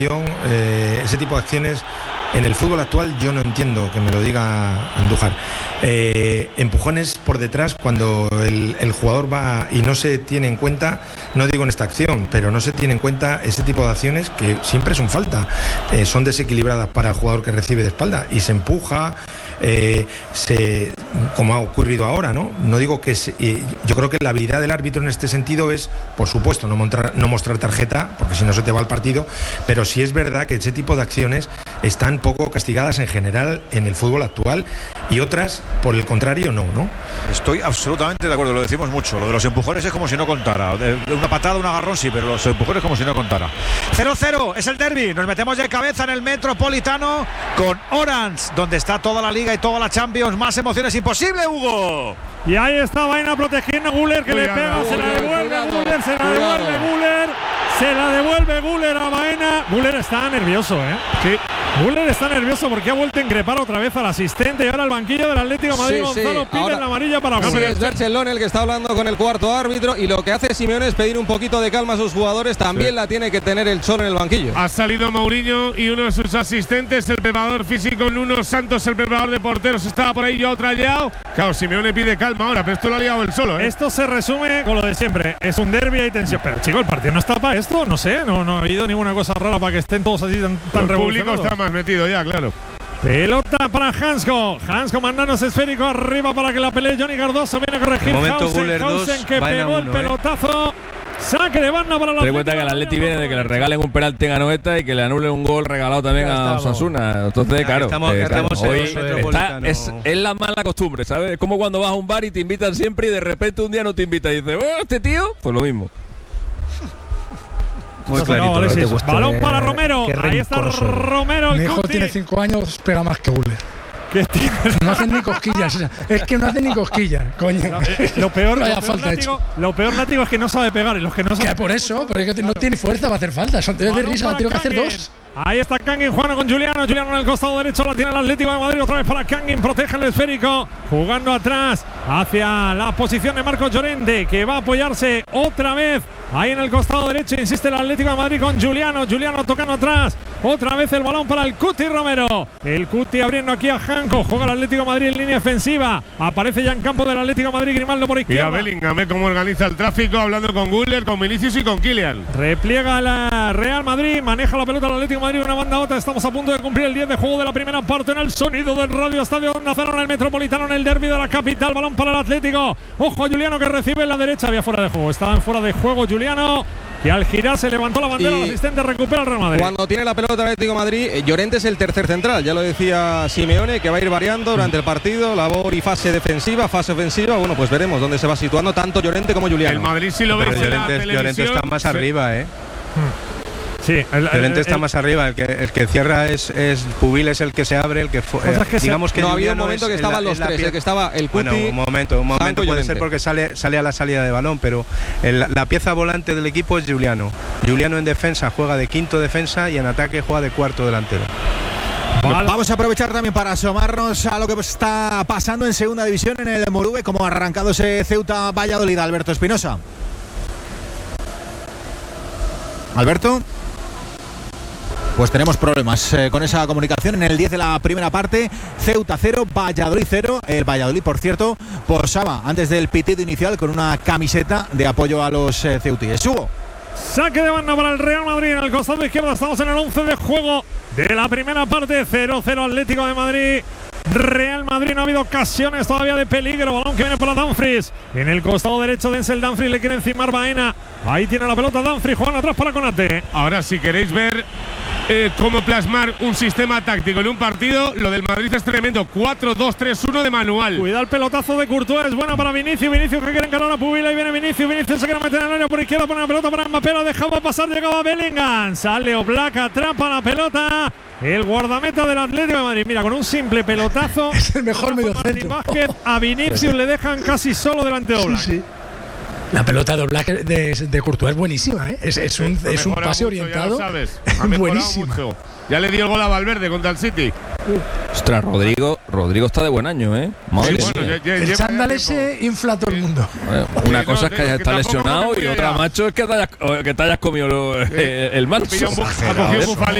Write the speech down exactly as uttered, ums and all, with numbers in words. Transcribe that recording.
Eh, ese tipo de acciones en el fútbol actual yo no entiendo, que me lo diga Andújar. Eh, empujones por detrás cuando el, el jugador va y no se tiene en cuenta, no digo en esta acción, pero no se tiene en cuenta ese tipo de acciones que siempre son falta, eh, son desequilibradas para el jugador que recibe de espalda y se empuja, eh, se, como ha ocurrido ahora, ¿no? No digo que se, eh, yo creo que la habilidad del árbitro en este sentido es, por supuesto, no mostrar, no mostrar tarjeta, porque si no se te va el partido, pero sí es verdad que ese tipo de acciones están poco castigadas en general en el fútbol actual y otras, por el contrario, no, ¿no? Estoy absolutamente de acuerdo, lo decimos mucho. Lo de los empujones es como si no contara. De una patada, un agarrón sí, pero los empujones como si no contara. cero cero, es el derbi. Nos metemos de cabeza en el Metropolitano con Orange, donde está toda la Liga y toda la Champions. Más emociones imposible, Hugo. Y ahí está Baena protegiendo a Guller, que cuidado, le pega, Guller, se la devuelve cuidado, Guller, se la cuidado. devuelve Guller, se la devuelve Guller a Baena. Guller está nervioso, ¿eh? Sí. Guller está nervioso porque ha vuelto a increpar otra vez al asistente y ahora al banquillo del Atlético de Madrid. Sí, Gonzalo sí. pide la amarilla para Guller. Sí, es Berchelón el que está hablando con el cuarto árbitro y lo que hace Simeone es pedir un poquito de calma a sus jugadores. También sí. la tiene que tener el Cholo en el banquillo. Ha salido Mourinho y uno de sus asistentes, el preparador físico Nuno Santos, el preparador de porteros, estaba por ahí yo trayado. Claro, Simeone pide calma ahora, pero esto lo ha liado él solo, ¿eh? Esto se resume con lo de siempre. Es un derbi y tensión. Pero, chico, el partido no está para esto, no sé. No, no ha habido ninguna cosa rara para que estén todos así tan, tan revolucionados. El público está más metido ya, claro. Pelota para Hansko. Hansko mandándose esférico arriba para que la pelee Johnny Cardoso. Viene a corregir Hausen, Hausen que pegó el pelotazo. Eh. Saque de banda para la. Ten en cuenta que el Atleti viene de que le regalen un penalti en Anoeta y que le anulen un gol regalado también a Osasuna. Entonces, claro, estamos, eh, estamos claro, hoy está, es, es la mala costumbre, ¿sabes? Es como cuando vas a un bar y te invitan siempre y de repente un día no te invitan y dices, oh, este tío, pues lo mismo. Muy clarito, no, no guste, balón para Romero. Ahí está Romero. Mi hijo tiene cinco años, pega más que Guller. ¿Qué tiene? No hacen ni cosquillas. Es que no hacen ni cosquillas, coño. Lo peor, no lo peor, falta látigo, lo peor látigo es que no sabe pegar. Y los que no saben. Por eso, porque no tiene fuerza para hacer falta. Son tres de risa, tiene que hacer dos. Ahí está Kangin jugando con Juliano. Juliano en el costado derecho. La tiene el Atlético de Madrid. Otra vez para Kangin. Protege el esférico. Jugando atrás hacia la posición de Marcos Llorente, que va a apoyarse otra vez ahí en el costado derecho. Insiste el Atlético de Madrid con Juliano. Juliano tocando atrás. Otra vez el balón para el Cuti Romero. El Cuti abriendo aquí a Janko. Juega el Atlético de Madrid en línea defensiva. Aparece ya en campo del Atlético de Madrid Grimaldo por izquierda. Y a Bellingham, ¿eh? Cómo organiza el tráfico, hablando con Guller, con Vinicius y con Kylian. Repliega la Real Madrid. Maneja la pelota el Atlético de Madrid. Una banda a otra. Estamos a punto de cumplir el diez de juego de la primera parte en el sonido del Radio Estadio Onda Cero en el Metropolitano, en el derbi de la capital. Balón para el Atlético. Ojo a Juliano que recibe en la derecha. Había fuera de juego. Estaba en fuera de juego Juliano. Y al girar se levantó la bandera, el asistente recupera el Real Madrid. Cuando tiene la pelota el Atlético de Madrid, Llorente es el tercer central, ya lo decía Simeone, que va a ir variando durante el partido, labor y fase defensiva, fase ofensiva. Bueno, pues veremos dónde se va situando tanto Llorente como Juliano. El Madrid sí lo ve. Llorente, Llorente está más arriba, ¿eh? Sí, el, Llorente el, está el, más arriba, el que, el que cierra es, es Pubil, es el que se abre, el que, fue, eh, que digamos se, que no había un momento que estaban la, los tres, el que estaba el Cuti. Bueno, un momento, un momento puede Llorente. ser porque sale, sale a la salida de balón, pero el, la pieza volante del equipo es Juliano. Juliano en defensa juega de quinto defensa y en ataque juega de cuarto delantero. Vale. Vamos a aprovechar también para asomarnos a lo que está pasando en segunda división en el Moruve, como ha arrancado ese Ceuta Valladolid. Alberto Espinosa. Alberto. Pues tenemos problemas eh, con esa comunicación en el diez de la primera parte. Ceuta cero, Valladolid cero. El Valladolid, por cierto, posaba antes del pitido inicial con una camiseta de apoyo a los eh, ceutíes. Hugo. Saque de banda para el Real Madrid en el costado izquierdo. Estamos en el once de juego de la primera parte. cero cero Atlético de Madrid. Real Madrid, no ha habido ocasiones todavía de peligro. Balón que viene para Dumfries. En el costado derecho Denzel Dumfries, le quiere encimar Baena. Ahí tiene la pelota Dumfries, jugando atrás para Konate. Ahora, si queréis ver eh, cómo plasmar un sistema táctico en un partido, lo del Madrid es tremendo. cuatro dos tres uno de manual. Cuidado el pelotazo de Courtois, es buena para Vinicius. Vinicius que quiere encarar a Pubila y viene Vinicius. Vinicius se quiere meter en el área por izquierda, pone la pelota para Mbappé, la dejaba pasar, llegaba Bellingham. Sale Oblak, atrapa la pelota. El guardameta del Atlético de Madrid. Mira, con un simple pelotazo. Es el mejor mediocentro. A Vinicius le dejan casi solo delante de Oblak. Sí, sí. La pelota de Oblak de, de Courtois es buenísima, ¿eh? Es, es un, es un pase mucho, orientado. Ya lo sabes. Ha buenísima. Mucho. Ya le dio el gol a Valverde contra el City. Ostras, Rodrigo, Rodrigo está de buen año, ¿eh? Madre sí, mía. bueno, ya, ya, el chándal ese infla a todo el mundo. Bueno, una sí, cosa no, es que hayas estado lesionado y otra, macho, es que te hayas, que te hayas comido lo, eh, el mancho. Ha cogido un bufalín.